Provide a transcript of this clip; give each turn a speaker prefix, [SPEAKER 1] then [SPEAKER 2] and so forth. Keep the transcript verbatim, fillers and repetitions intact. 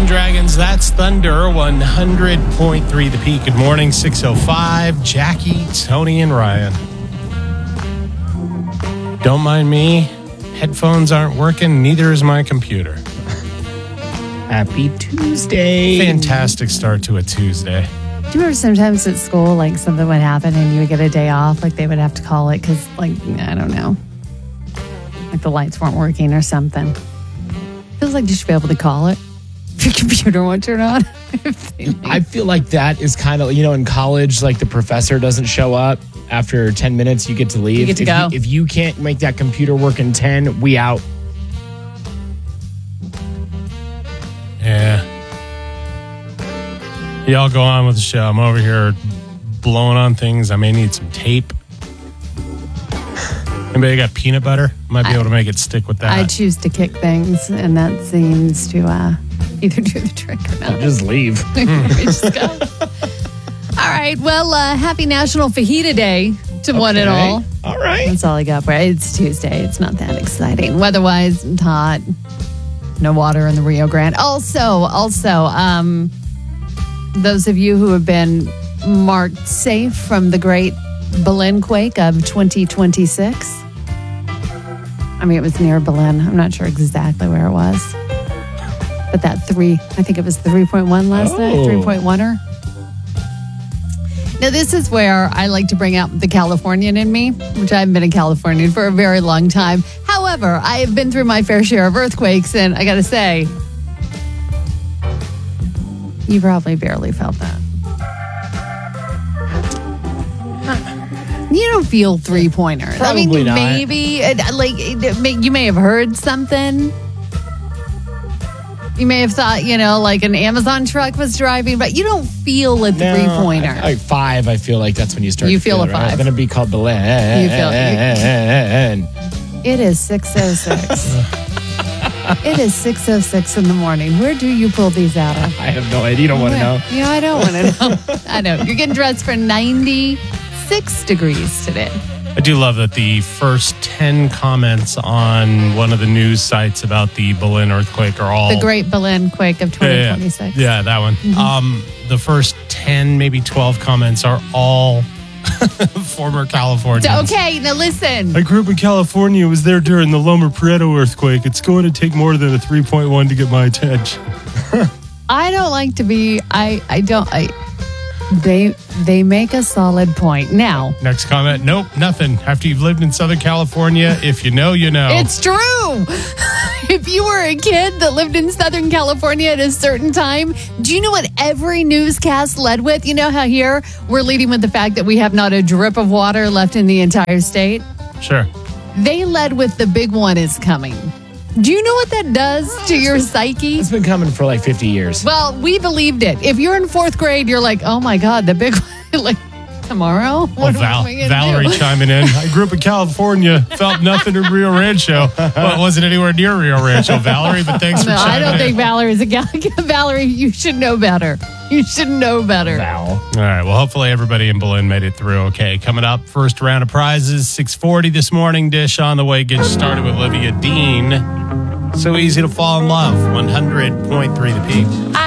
[SPEAKER 1] Dragons, that's Thunder, one hundred point three The Peak. Good morning, six oh five. Jackie, Tony, and Ryan. Don't mind me. Headphones aren't working. Neither is my computer.
[SPEAKER 2] Happy Tuesday.
[SPEAKER 1] Fantastic start to a Tuesday.
[SPEAKER 3] Do you remember sometimes at school, like something would happen and you would get a day off, like they would have to call it because, like, I don't know, like the lights weren't working or something. Feels like you should be able to call it if your computer won't turn on.
[SPEAKER 2] I feel like that is kind of, you know, in college, like the professor doesn't show up. After ten minutes, you get to leave.
[SPEAKER 3] You get to
[SPEAKER 2] if
[SPEAKER 3] go.
[SPEAKER 2] You, if you can't make that computer work in ten, we out.
[SPEAKER 1] Yeah. Y'all go on with the show. I'm over here blowing on things. I may need some tape. Anybody got peanut butter? Might be
[SPEAKER 3] I,
[SPEAKER 1] able to make it stick with that.
[SPEAKER 3] I choose to kick things, and that seems to uh, either do the trick or not.
[SPEAKER 2] I'll just leave.
[SPEAKER 3] We just go. All right. Well, uh, happy National Fajita Day to one and
[SPEAKER 2] Okay.
[SPEAKER 3] all.
[SPEAKER 2] All right.
[SPEAKER 3] That's all I got for it. It's Tuesday. It's not that exciting. Weather-wise, it's hot. No water in the Rio Grande. Also, also, um, those of you who have been marked safe from the great Belen quake of twenty twenty-six. I mean, it was near Belen. I'm not sure exactly where it was. But that three, I think it was three point one last
[SPEAKER 2] Oh.
[SPEAKER 3] night, three point one-er. Now, this is where I like to bring out the Californian in me, which I haven't been a Californian for a very long time. However, I have been through my fair share of earthquakes, and I got to say, you probably barely felt that. You don't feel three-pointers. I mean,
[SPEAKER 2] Probably not.
[SPEAKER 3] maybe, it- like, it may- you may have heard something. You may have thought, you know, like an Amazon truck was driving, but you don't feel a
[SPEAKER 2] No,
[SPEAKER 3] three-pointer.
[SPEAKER 2] I- Like five, I feel like that's when you start
[SPEAKER 3] You
[SPEAKER 2] to
[SPEAKER 3] feel a
[SPEAKER 2] it, right?
[SPEAKER 3] five.
[SPEAKER 2] It's going to be called Belen.
[SPEAKER 3] You feel- It is six oh six. It is six oh six in the morning. Where do you pull these out of?
[SPEAKER 2] I have no idea. You don't want to know.
[SPEAKER 3] Yeah, I don't want to know. I know. You're getting dressed for ninety-six degrees today.
[SPEAKER 1] I do love that the first ten comments on one of the news sites about the Belen earthquake are all
[SPEAKER 3] The Great Belen Quake of twenty twenty-six.
[SPEAKER 1] Yeah, yeah, that one. Um, the first ten, maybe twelve comments are all former Californians.
[SPEAKER 3] Okay, now listen.
[SPEAKER 1] I grew up in California. It was there during the Loma Prieta earthquake. It's going to take more than a three point one to get my attention.
[SPEAKER 3] I don't like to be. I. I don't. I. They. They make a solid point. Now,
[SPEAKER 1] Next comment. Nope, nothing. After you've lived in Southern California, if you know, you know.
[SPEAKER 3] it's true. If you were a kid that lived in Southern California at a certain time, do you know what every newscast led with? You know how here we're leading with the fact that we have not a drip of water left in the entire state?
[SPEAKER 1] Sure.
[SPEAKER 3] They led with the big one is coming. Do you know what that does to your psyche?
[SPEAKER 2] It's been coming for like fifty years.
[SPEAKER 3] Well, we believed it. If you're in fourth grade, you're like, oh my God, the big one. Like, tomorrow?
[SPEAKER 1] Well,
[SPEAKER 3] What
[SPEAKER 1] Val-
[SPEAKER 3] am I gonna
[SPEAKER 1] Valerie
[SPEAKER 3] do?
[SPEAKER 1] chiming in. I grew up in California, felt nothing in Rio Rancho. Well, it wasn't anywhere near Rio Rancho, Valerie, but thanks for
[SPEAKER 3] No,
[SPEAKER 1] chiming
[SPEAKER 3] I don't
[SPEAKER 1] in.
[SPEAKER 3] think Valerie's a gal. Valerie, you should know better. You should know better.
[SPEAKER 2] Val.
[SPEAKER 1] All right. Well, hopefully everybody in Belen made it through okay. Coming up, first round of prizes, six forty this morning. Dish on the way. Get you started with Olivia Dean. So easy to fall in love. one hundred point three The Peak.